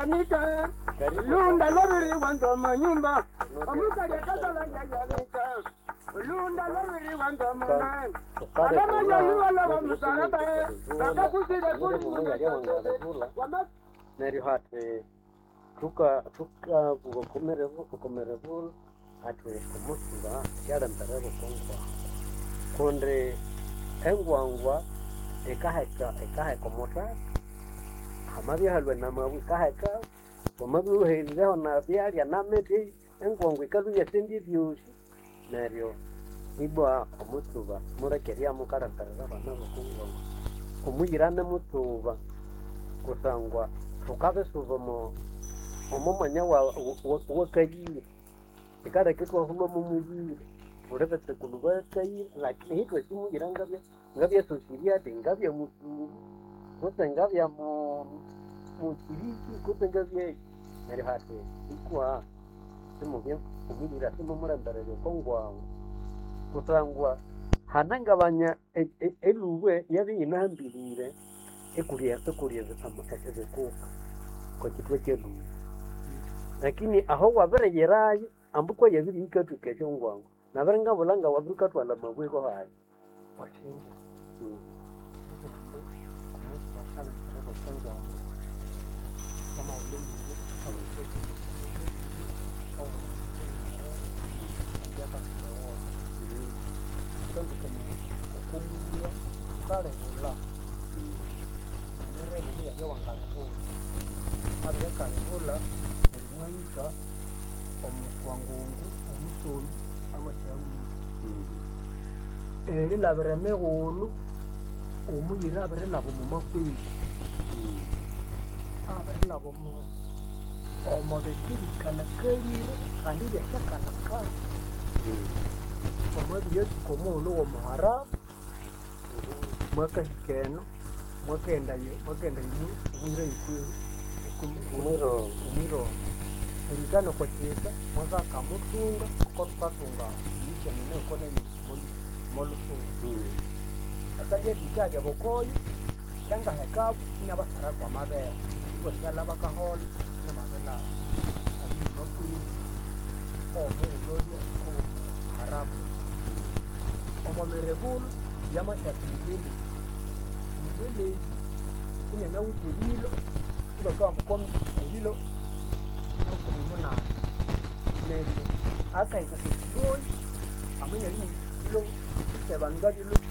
yanika lunda lori wanto manyumba amuka ya kasala yanika lunda lori wanto manyumba kama ya yuala wa msaraba kaka kusida kuli neri hati tuka kukomerevu hati kumusiba yada mtarebo kongwa konde engwangwa ekahe komota hamabya halwe namabu kaheka wamabu heizeho na byalya namete engwangwa ikaluya sendi byushi neryo ibwa omutuba murekeria mukarantarira bana bakungwa omuyirane mutuba kusangwa tukabe suvomo omumanya wa kayire ikara kitwa hulo mumuyire urebe kuluba kayire lakini hitwe simuyira ngabya sosiria ngabya mutu ngabya mukiriki ngabya nari hati ikwa simubye kumuyira simumurandarire kongwa kusangwa hanangabanya eluwe yari inambirire ekuria zitamutekeze kwa kitwe chelu lakini aho wabereyerayo ambuko yabiri ikatuke cyongwango nabarenga bulanga wabuka twala mabwe ko hayi washinga kama ulinzi Abiyakangula umwanyika omukwangungu omusulu amashamu labere megulu omuyira abere nabo mumakwezi abere nabo omabekirikana kalire kandi byashakana kandi omwezi yesukomolo womuhara mwaka hikeno mwakenda umwira yikuru umwiro erigano kwa chesa mwaka kamutunga uko tukatunga yisha mene ukone molufu akaje dikaja bokoyo yanga hekabu inabasara kwa mabera kwa sala bakaholi na mabela abinoku mwezi ko haramu omomerebulu yama shakilili mbele kunyanya utililo kwa mkono hilo kumuna nende aka ikakitoi amenya hilo sebanga hilo